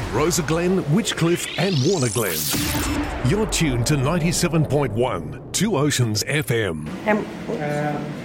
in Rosa Glen, Witchcliff and Warner Glen. You're tuned to 97.1 Two Oceans FM.